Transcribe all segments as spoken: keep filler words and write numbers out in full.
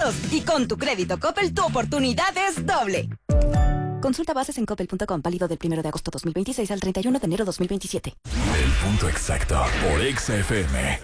pesos. Y con tu crédito Coppel, tu oportunidad es doble. Consulta bases en coppel punto com, válido del primero de agosto dos mil veintiséis al treinta y uno de enero dos mil veintisiete. El punto exacto por Exa F M.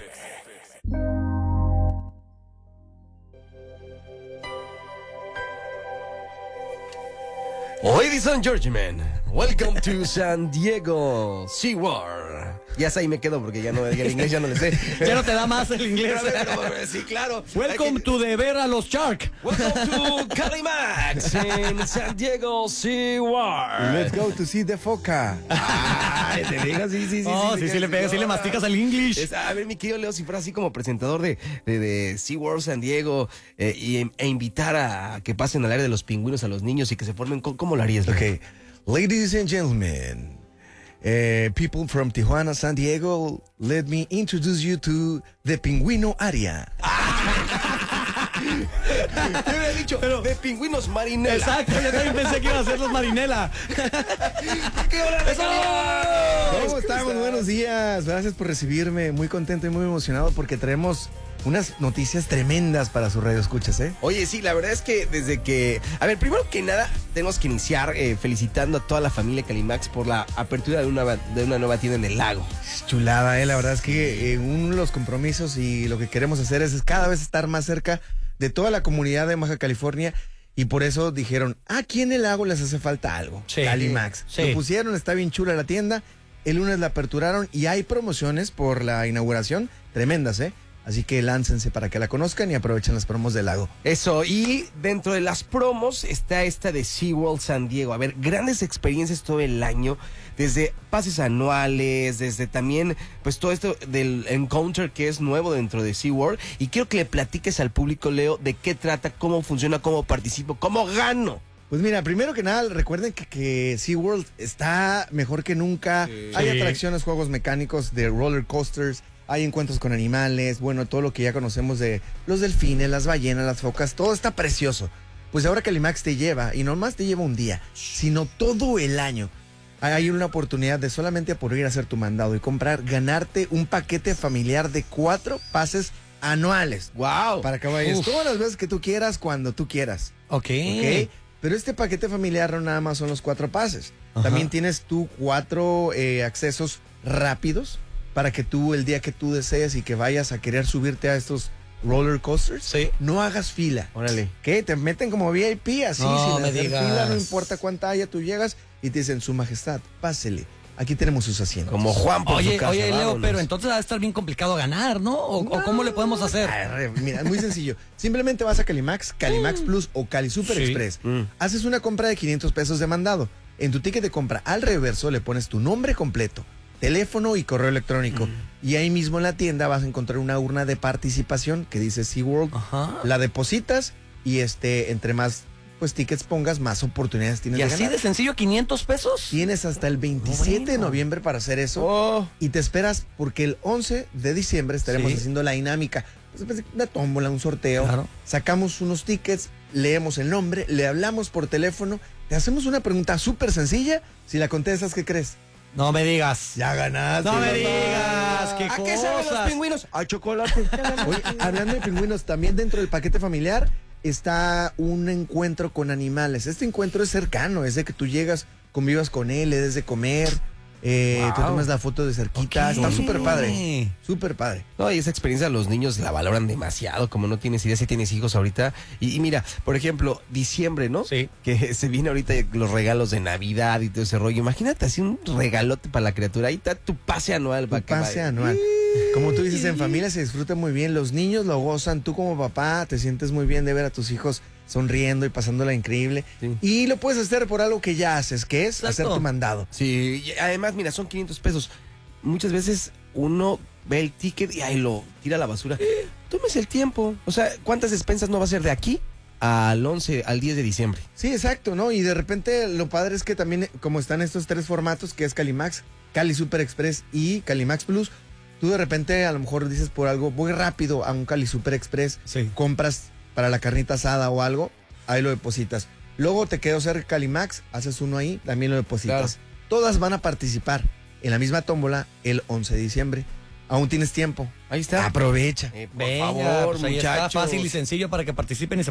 Ladies and gentlemen, welcome to San Diego SeaWorld. Ya sé, ahí me quedo porque ya no, el inglés ya no le sé. Ya no te da más el inglés. Sí, claro. Welcome to the ver a los Shark. Welcome to Calimax in San Diego SeaWorld. Let's go to see the foca. Ay, te digo, sí, sí, sí. Oh, sí, sí, sí le pegas, sí le masticas al English. Es, a ver, mi querido Leo, si fuera así como presentador de, de, de SeaWorld San Diego eh, y, e invitar a que pasen al área de los pingüinos a los niños y que se formen, ¿cómo, cómo lo harías, Leo? Okay, ladies and gentlemen, uh, people from Tijuana, San Diego, let me introduce you to the Pingüino Area. Yo había dicho, pero de pingüinos marinela. Exacto, yo también pensé que iba a ser los marinela. ¡Qué hora de ¿Cómo estamos? Buenos días. Gracias por recibirme. Muy contento y muy emocionado porque traemos unas noticias tremendas para su radio escuchas, ¿eh? Oye, sí, la verdad es que desde que... A ver, primero que nada, tenemos que iniciar eh, felicitando a toda la familia Calimax por la apertura de una, de una nueva tienda en el lago. Chulada, ¿eh? La verdad es que eh, uno de los compromisos y lo que queremos hacer es, es cada vez estar más cerca de toda la comunidad de Baja California. Y por eso dijeron, aquí en el lago les hace falta algo. Sí. Calimax. Sí. Lo pusieron, está bien chula la tienda. El lunes la aperturaron y hay promociones por la inauguración tremendas, ¿eh? Así que láncense para que la conozcan y aprovechen las promos del lago. Eso, y dentro de las promos está esta de SeaWorld San Diego. A ver, grandes experiencias todo el año, desde pases anuales, desde también, pues todo esto del Encounter que es nuevo dentro de SeaWorld. Y quiero que le platiques al público, Leo, de qué trata, cómo funciona, cómo participo, cómo gano. Pues mira, primero que nada, recuerden que, que SeaWorld está mejor que nunca. Sí. Hay Sí. atracciones, juegos mecánicos de roller coasters, hay encuentros con animales, bueno, todo lo que ya conocemos de los delfines, las ballenas, las focas, todo está precioso. Pues ahora Calimax te lleva, y no más te lleva un día, sino todo el año. Hay una oportunidad de solamente por ir a hacer tu mandado y comprar, ganarte un paquete familiar de cuatro pases anuales. ¡Wow! Para que vayas Uf. todas las veces que tú quieras, cuando tú quieras. Ok. ¿Ok? Pero este paquete familiar no nada más son los cuatro pases. Ajá. También tienes tú cuatro eh, accesos rápidos para que tú, el día que tú desees y que vayas a querer subirte a estos roller coasters, Sí. no hagas fila. Órale. ¿Qué? Te meten como V I P, así, No sin me hacer digas. fila, no importa cuánta haya, tú llegas y te dicen, su majestad, pásele. Aquí tenemos sus asientos. Como Juan por Oye, su casa. oye, Leo, vámonos. pero entonces va a estar bien complicado ganar, ¿no? ¿O, o cómo le podemos hacer? Ay, re- mira, es muy sencillo. Simplemente vas a Calimax, Calimax Plus o Cali Super Sí. Express. Mm. Haces una compra de quinientos pesos de mandado. En tu ticket de compra al reverso le pones tu nombre completo, teléfono y correo electrónico. Y ahí mismo en la tienda vas a encontrar una urna de participación que dice SeaWorld. Ajá. La depositas y este, entre más pues tickets pongas, más oportunidades tienes ¿Y de así ganar. de sencillo, quinientos pesos? Tienes hasta el veintisiete de Bueno. noviembre para hacer eso. Oh. Y te esperas porque el once de diciembre estaremos Sí. haciendo la dinámica. Pues, una tómbola, un sorteo. Claro. Sacamos unos tickets, leemos el nombre, le hablamos por teléfono, te hacemos una pregunta súper sencilla. Si la contestas, ¿qué crees? No me digas. Ya ganaste. No me papá. digas, qué ¿A qué saben los cosas. pingüinos? A chocolate. Oye, hablando de pingüinos, también dentro del paquete familiar está un encuentro con animales. Este encuentro es cercano, es de que tú llegas, convivas con él, le des de comer, eh, Wow. te tomas la foto de cerquita. Ok. Está súper padre. Súper padre. No, y esa experiencia los niños la valoran demasiado, como no tienes idea si tienes hijos ahorita. Y, y mira, por ejemplo, diciembre, ¿no? Sí. Que se viene ahorita los regalos de Navidad y todo ese rollo. Imagínate así un regalote para la criatura. Ahí está tu pase anual. Tu para que pase vaya. anual. Como tú dices, en familia se disfruta muy bien. Los niños lo gozan. Tú como papá te sientes muy bien de ver a tus hijos sonriendo y pasándola increíble. Sí. Y lo puedes hacer por algo que ya haces, que es Exacto. hacer tu mandado. Sí, y además, mira, son quinientos pesos. Muchas veces uno ve el ticket y ahí lo tira a la basura. Tómese el tiempo. O sea, ¿cuántas despensas no va a ser de aquí al once, al diez de diciembre? Sí, exacto, ¿no? Y de repente lo padre es que también, como están estos tres formatos, que es Calimax, Cali Super Express y Calimax Plus, tú de repente a lo mejor dices por algo, voy rápido a un Cali Super Express, Sí. compras para la carnita asada o algo, ahí lo depositas. Luego te quedó cerca Calimax, haces uno ahí, también lo depositas. Claro. Todas van a participar en la misma tómbola el once de diciembre. Aún tienes tiempo. Ahí está. Aprovecha. Eh, por Venga, favor, pues ahí muchachos. está fácil y sencillo para que participen y se